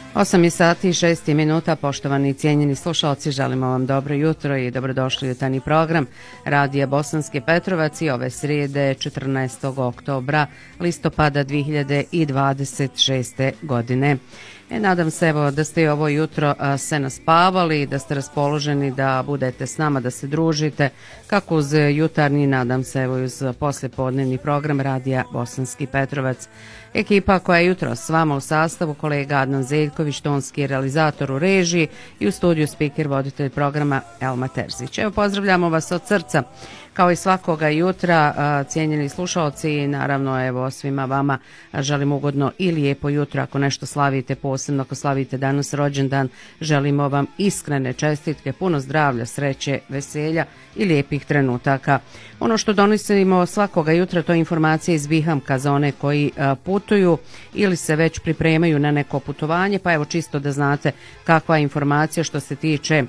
8 je sati i 6 minuta, poštovani i cijenjeni slušalci, želimo vam dobro jutro i dobrodošli u jutarnji program Radija Bosanski Petrovac i ove srijede 14. oktobra listopada 2026. godine. Nadam se da ste i ovo jutro se naspavali, da ste raspoloženi da budete s nama, da se družite, kako uz jutarnji, nadam se i uz poslijepodnevni program Radija Bosanski Petrovac. Ekipa koja je jutro s vama u sastavu, kolega Adnan Zeljković, tonski realizator u režiji i u studiju speaker, voditelj programa Elma Terzić. Evo, pozdravljamo vas od srca. Kao i svakoga jutra, cijenjeni slušalci, i naravno evo svima vama želim ugodno i lijepo jutro. Ako nešto slavite, posebno ako slavite danas rođendan, želimo vam iskrene čestitke, puno zdravlja, sreće, veselja i lijepih trenutaka. Ono što donosimo svakoga jutra, to je informacija iz Bihamka za one koji putuju ili se već pripremaju na neko putovanje, pa evo čisto da znate kakva je informacija što se tiče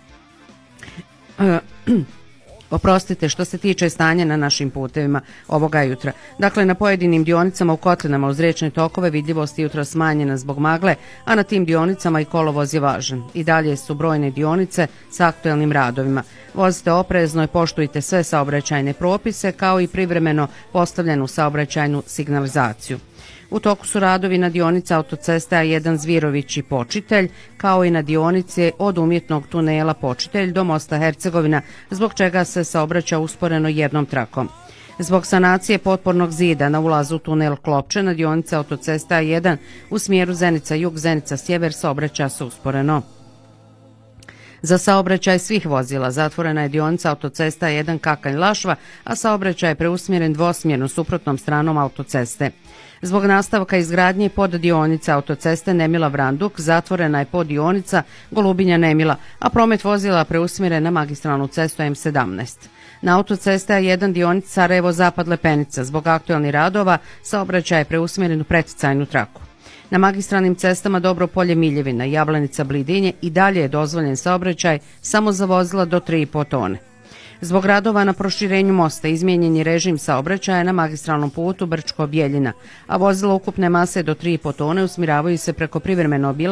što se tiče stanja na našim putevima ovoga jutra. Dakle, na pojedinim dionicama u kotlinama uz riječne tokove vidljivost je jutro smanjena zbog magle, a na tim dionicama i kolovoz je važan. I dalje su brojne dionice sa aktuelnim radovima. Vozite oprezno i poštujte sve saobraćajne propise, kao i privremeno postavljenu saobraćajnu signalizaciju. U toku su radovi na dionici autoceste A1 Zvirović i Počitelj, kao i na dionici od umjetnog tunela Počitelj do mosta Hercegovina, zbog čega se saobraća usporeno jednom trakom. Zbog sanacije potpornog zida na ulazu u tunel Klopče na dionici autoceste A1 u smjeru Zenica-Jug, Zenica-Sjever saobraća se usporeno. Za saobraćaj svih vozila zatvorena je dionica autocesta A1 Kakanj-Lašva, a saobraćaj je preusmjeren dvosmjerno suprotnom stranom autoceste. Zbog nastavka izgradnje pod dionice autoceste Nemila-Vranduk zatvorena je pod dionica Golubinja-Nemila, a promet vozila preusmjeren na magistralnu cestu M17. Na autoceste A1 dionica Sarajevo-Zapad Lepenica zbog aktuelnih radova saobraćaj je preusmjeren u preticajnu traku. Na magistralnim cestama Dobropolje-Miljevina, Jablanica-Blidinje i dalje je dozvoljen saobraćaj samo za vozila do 3,5 tone. Zbog radova na proširenju mosta izmijenjen je režim saobraćaja na magistralnom putu Brčko-Bjeljina, a vozila ukupne mase do 3,5 tone usmjeravaju se preko privremeno